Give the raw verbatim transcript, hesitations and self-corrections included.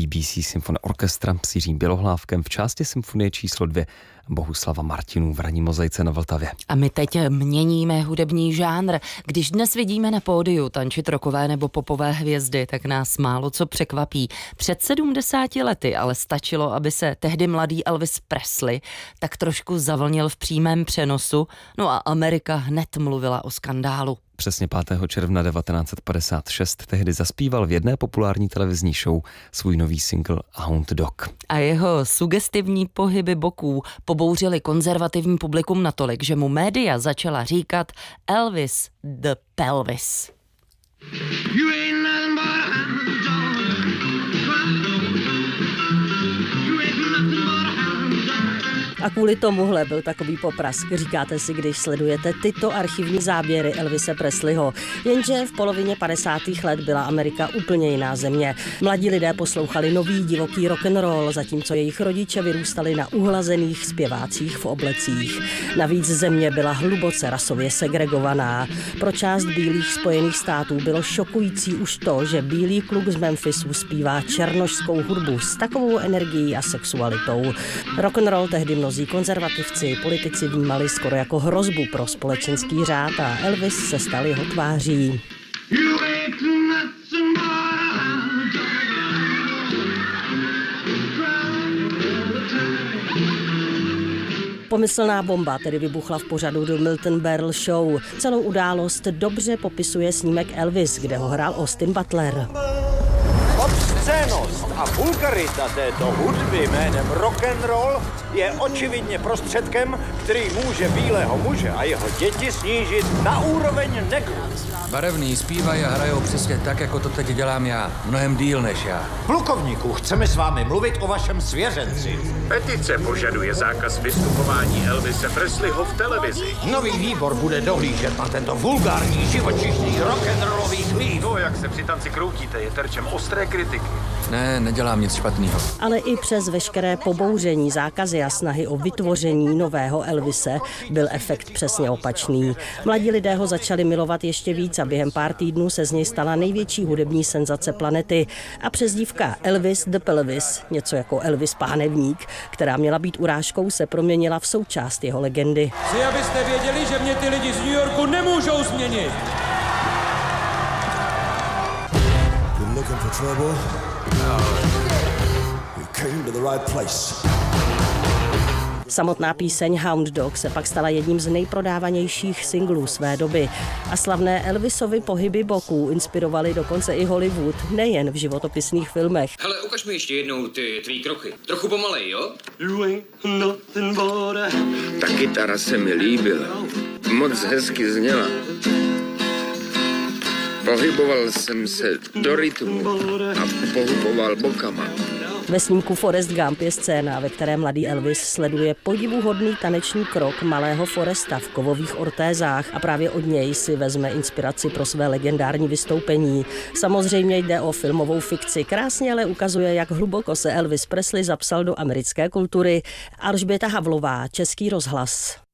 B C Symphony Orchestra s Jiřím Bělohlávkem v části symfonie číslo dvě Bohuslava Martinů v ranní mozaice na Vltavě. A my teď měníme hudební žánr. Když dnes vidíme na pódiu tančit rockové nebo popové hvězdy, tak nás málo co překvapí. Před sedmdesáti lety ale stačilo, aby se tehdy mladý Elvis Presley tak trošku zavlnil v přímém přenosu, no a Amerika hned mluvila o skandálu. Přesně pátého června devatenáct set padesát šest tehdy zaspíval v jedné populární televizní show svůj nový single Hound Dog. A jeho sugestivní pohyby boků pobouřily konzervativní publikum natolik, že mu média začala říkat Elvis the Pelvis. A kvůli tomuhle byl takový poprask, říkáte si, když sledujete tyto archivní záběry Elvise Presleyho. Jenže v polovině padesátých let byla Amerika úplně jiná země. Mladí lidé poslouchali nový divoký rock'n'roll, zatímco jejich rodiče vyrůstali na uhlazených zpěvácích v oblecích. Navíc země byla hluboce rasově segregovaná. Pro část bílých Spojených států bylo šokující už to, že bílý kluk z Memphisu zpívá černošskou hudbu s takovou energií a sexualitou. Rock'n'roll tehdy mnozí konzervativci, politici vnímali skoro jako hrozbu pro společenský řád a Elvis se stal jeho tváří. Pomyslná bomba tedy vybuchla v pořadu The Milton Berle Show. Celou událost dobře popisuje snímek Elvis, kde ho hrál Austin Butler. Obscénost a vulgarita této hudby jménem rock'n'roll je očividně prostředkem, který může bílého muže a jeho děti snížit na úroveň negru. Barevný zpívají a hrajou přesně tak, jako to teď dělám já. Mnohem díl než já. Plukovníku, chceme s vámi mluvit o vašem svěřenci. Petice požaduje zákaz vystupování Elvise Presleyho v televizi. Nový výbor bude dohlížet na tento vulgární živočišný rock'n'rollový klín. To, jak se při tanci kroutíte, je terčem ostré kritiky. Ne, nedělám nic špatného. Ale i přes veškeré pobouření, zákazy a snahy o vytvoření nového Elvise byl efekt přesně opačný. Mladí lidé ho začali milovat ještě víc a během pár týdnů se z něj stala největší hudební senzace planety. A přezdívka Elvis the Pelvis, něco jako Elvis Pánevník, která měla být urážkou, se proměnila v součást jeho legendy. Chci, abyste věděli, že mě ty lidi z New Yorku nemůžou změnit. Looking for trouble? No. You came to the right place. Samotná píseň Hound Dog se pak stala jedním z nejprodávanějších singlů své doby. A slavné Elvisovy pohyby boků inspirovaly dokonce i Hollywood, nejen v životopisných filmech. Hele, ukaž mi ještě jednou ty tvý kroky. Trochu pomalej, jo? Ta kytara se mi líbila. Moc hezky zněla. Pohyboval jsem se do rytmu a pohyboval bokama. Ve snímku Forrest Gump je scéna, ve které mladý Elvis sleduje podivuhodný taneční krok malého Forresta v kovových ortézách a právě od něj si vezme inspiraci pro své legendární vystoupení. Samozřejmě jde o filmovou fikci, krásně ale ukazuje, jak hluboko se Elvis Presley zapsal do americké kultury. Alžběta Havlová, Český rozhlas.